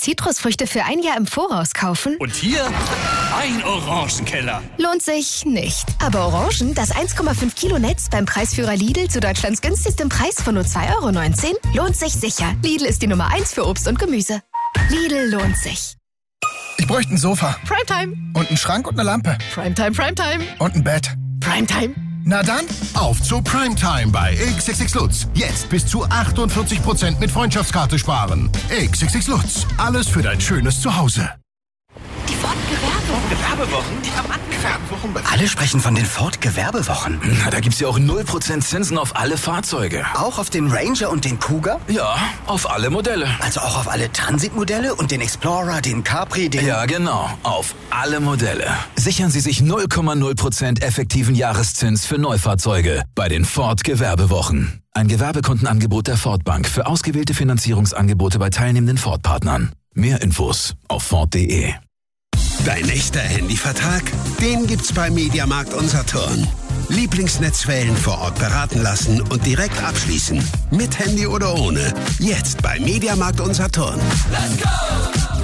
Zitrusfrüchte für ein Jahr im Voraus kaufen? Und hier ein Orangenkeller. Lohnt sich nicht. Aber Orangen, das 1,5 Kilo Netz beim Preisführer Lidl zu Deutschlands günstigstem Preis von nur 2,19 € lohnt sich sicher. Lidl ist die Nummer 1 für Obst und Gemüse. Lidl lohnt sich. Ich bräuchte ein Sofa. Primetime. Und einen Schrank und eine Lampe. Primetime, Primetime. Und ein Bett. Primetime. Na dann, auf zu Primetime bei XXX Lutz. Jetzt bis zu 48% mit Freundschaftskarte sparen. XXX Lutz. Alles für dein schönes Zuhause. Die Ford-Gewerbewochen? Die am Gewerbewochen. Alle sprechen von den Ford-Gewerbewochen. Na, da gibt's ja auch 0% Zinsen auf alle Fahrzeuge. Auch auf den Ranger und den Kuga? Ja, auf alle Modelle. Also auch auf alle Transit-Modelle und den Explorer, den Capri, den... Ja, genau. Auf alle Modelle. Sichern Sie sich 0,0% effektiven Jahreszins für Neufahrzeuge bei den Ford-Gewerbewochen. Ein Gewerbekundenangebot der Ford Bank für ausgewählte Finanzierungsangebote bei teilnehmenden Ford-Partnern. Mehr Infos auf Ford.de. Dein echter Handyvertrag? Den gibt's bei Mediamarkt und Saturn. Lieblingsnetzwellen vor Ort beraten lassen und direkt abschließen. Mit Handy oder ohne. Jetzt bei Mediamarkt und Saturn. Let's go!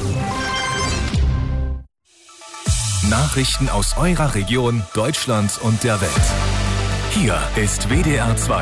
Nachrichten aus eurer Region, Deutschland und der Welt. Hier ist WDR 2.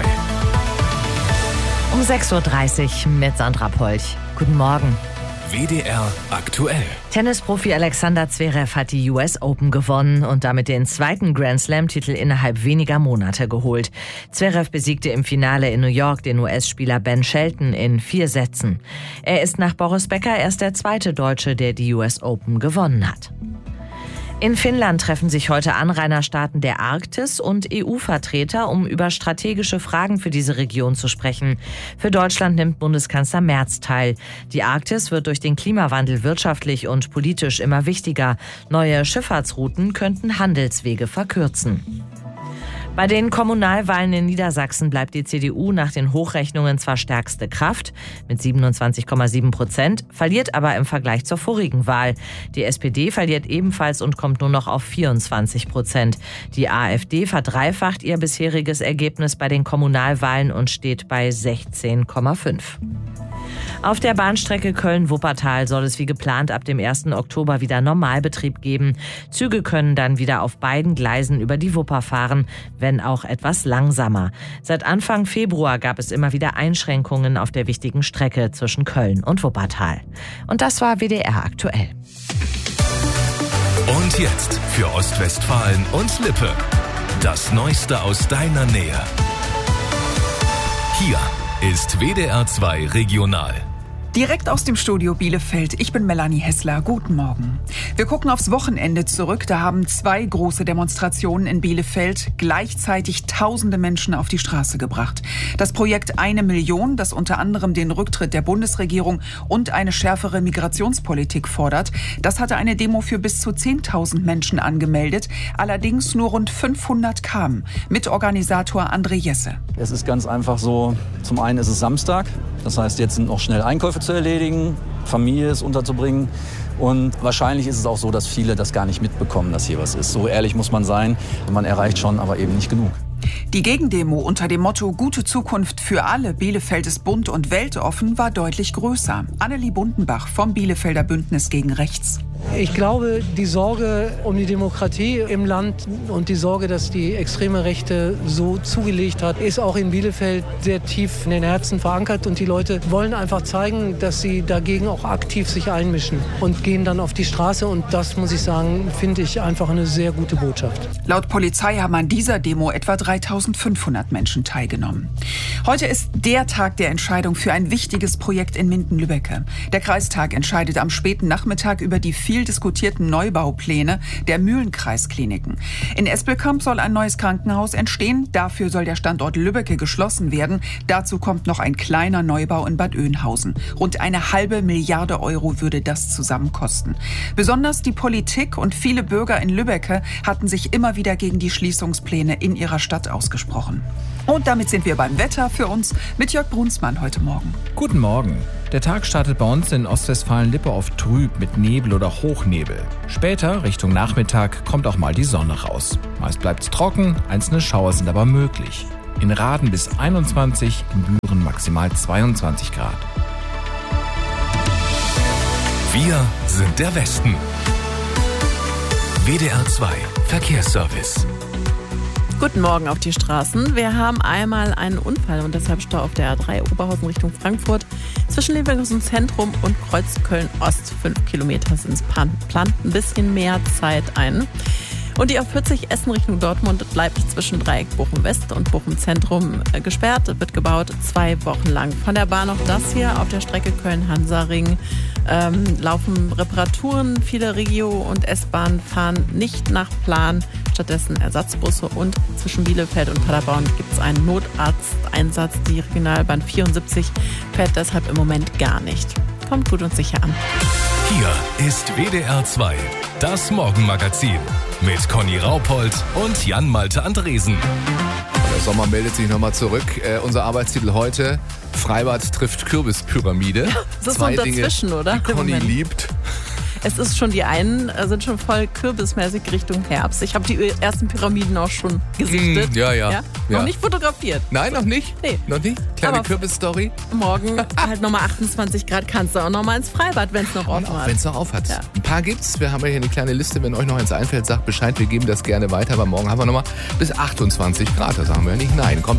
Um 6.30 Uhr mit Sandra Polch. Guten Morgen. WDR aktuell. Tennisprofi Alexander Zverev hat die US Open gewonnen und damit den zweiten Grand Slam-Titel innerhalb weniger Monate geholt. Zverev besiegte im Finale in New York den US-Spieler Ben Shelton in 4 Sätzen. Er ist nach Boris Becker erst der zweite Deutsche, der die US Open gewonnen hat. In Finnland treffen sich heute Anrainerstaaten der Arktis und EU-Vertreter, um über strategische Fragen für diese Region zu sprechen. Für Deutschland nimmt Bundeskanzler Merz teil. Die Arktis wird durch den Klimawandel wirtschaftlich und politisch immer wichtiger. Neue Schifffahrtsrouten könnten Handelswege verkürzen. Bei den Kommunalwahlen in Niedersachsen bleibt die CDU nach den Hochrechnungen zwar stärkste Kraft mit 27,7%, verliert aber im Vergleich zur vorigen Wahl. Die SPD verliert ebenfalls und kommt nur noch auf 24%. Die AfD verdreifacht ihr bisheriges Ergebnis bei den Kommunalwahlen und steht bei 16,5%. Auf der Bahnstrecke Köln-Wuppertal soll es wie geplant ab dem 1. Oktober wieder Normalbetrieb geben. Züge können dann wieder auf beiden Gleisen über die Wupper fahren, wenn auch etwas langsamer. Seit Anfang Februar gab es immer wieder Einschränkungen auf der wichtigen Strecke zwischen Köln und Wuppertal. Und das war WDR aktuell. Und jetzt für Ostwestfalen und Lippe. Das Neueste aus deiner Nähe. Hier ist WDR 2 Regional. Direkt aus dem Studio Bielefeld. Ich bin Melanie Hessler. Guten Morgen. Wir gucken aufs Wochenende zurück. Da haben 2 große Demonstrationen in Bielefeld gleichzeitig tausende Menschen auf die Straße gebracht. Das Projekt 1 Million, das unter anderem den Rücktritt der Bundesregierung und eine schärfere Migrationspolitik fordert, das hatte eine Demo für bis zu 10.000 Menschen angemeldet. Allerdings nur rund 500 kamen. Mitorganisator André Jesse. Es ist ganz einfach so, zum einen ist es Samstag. Das heißt, jetzt sind noch schnell Einkäufe zu erledigen, Familie ist unterzubringen. Und wahrscheinlich ist es auch so, dass viele das gar nicht mitbekommen, dass hier was ist. So ehrlich muss man sein. Man erreicht schon, aber eben nicht genug. Die Gegendemo unter dem Motto Gute Zukunft für alle, Bielefeld ist bunt und weltoffen, war deutlich größer. Annelie Bundenbach vom Bielefelder Bündnis gegen Rechts. Ich glaube, die Sorge um die Demokratie im Land und die Sorge, dass die extreme Rechte so zugelegt hat, ist auch in Bielefeld sehr tief in den Herzen verankert. Und die Leute wollen einfach zeigen, dass sie dagegen auch aktiv sich einmischen und gehen dann auf die Straße. Und das, muss ich sagen, finde ich einfach eine sehr gute Botschaft. Laut Polizei haben an dieser Demo etwa 3.500 Menschen teilgenommen. Heute ist der Tag der Entscheidung für ein wichtiges Projekt in Minden-Lübbecke. Der Kreistag entscheidet am späten Nachmittag über die viel diskutierten Neubaupläne der Mühlenkreiskliniken. In Espelkamp soll ein neues Krankenhaus entstehen. Dafür soll der Standort Lübbecke geschlossen werden. Dazu kommt noch ein kleiner Neubau in Bad Oeynhausen. Rund 1,5 Milliarde Euro würde das zusammen kosten. Besonders die Politik und viele Bürger in Lübbecke hatten sich immer wieder gegen die Schließungspläne in ihrer Stadt ausgesprochen. Und damit sind wir beim Wetter für uns mit Jörg Brunsmann heute Morgen. Guten Morgen. Der Tag startet bei uns in Ostwestfalen-Lippe oft trüb mit Nebel oder Hochnebel. Später, Richtung Nachmittag, kommt auch mal die Sonne raus. Meist bleibt es trocken, einzelne Schauer sind aber möglich. In Raden bis 21, in Büren maximal 22 Grad. Wir sind der Westen. WDR 2 Verkehrsservice. Guten Morgen auf die Straßen. Wir haben einmal einen Unfall und deshalb Stau auf der A3 Oberhausen Richtung Frankfurt. Zwischen Leverkusen Zentrum und Kreuz Köln-Ost 5 Kilometer sind es, plant ein bisschen mehr Zeit ein. Und die A40 Essen Richtung Dortmund bleibt zwischen Dreieck Bochum-West und Bochum-Zentrum gesperrt. Wird gebaut 2 Wochen lang. Von der Bahn noch das hier auf der Strecke Köln-Hansaring. Laufen Reparaturen. Viele Regio- und S-Bahnen fahren nicht nach Plan. Stattdessen Ersatzbusse und zwischen Bielefeld und Paderborn gibt es einen Notarzteinsatz. Die Regionalbahn 74 fährt deshalb im Moment gar nicht. Kommt gut und sicher an. Hier ist WDR 2, das Morgenmagazin mit Conny Raupold und Jan-Malte Andresen. Der Sommer meldet sich nochmal zurück. Unser Arbeitstitel heute: Freibad trifft Kürbispyramide. Ja, das ist 2 so dazwischen, Dinge, oder? die Conny liebt. Es ist schon, die einen sind schon voll kürbismäßig Richtung Herbst. Ich habe die ersten Pyramiden auch schon gesichtet. Ja. Noch nicht fotografiert. Nein, noch nicht? Nee. Noch nicht? Kleine Kürbis-Story? Morgen halt nochmal 28 Grad, kannst du auch nochmal ins Freibad, wenn es noch offen hat. Wenn es noch auf hat. Ja. Ein paar gibt's. Wir haben ja hier eine kleine Liste. Wenn euch noch eins einfällt, sagt Bescheid. Wir geben das gerne weiter. Aber morgen haben wir nochmal bis 28 Grad. Da sagen wir ja nicht nein. Kommt